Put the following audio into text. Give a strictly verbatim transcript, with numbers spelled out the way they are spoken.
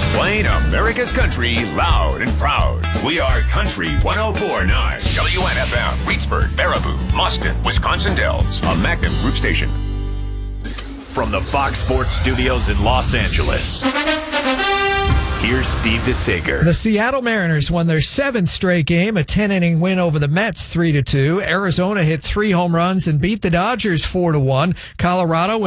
Playing America's country loud and proud. We are Country one oh four point nine. W N F M, Reedsburg, Baraboo, Mustin, Wisconsin Dells. A Magnum Group station. From the Fox Sports Studios in Los Angeles, here's Steve DeSager. The Seattle Mariners won their seventh straight game, a ten-inning win over the Mets three to two. Arizona hit three home runs and beat the Dodgers four to one. Colorado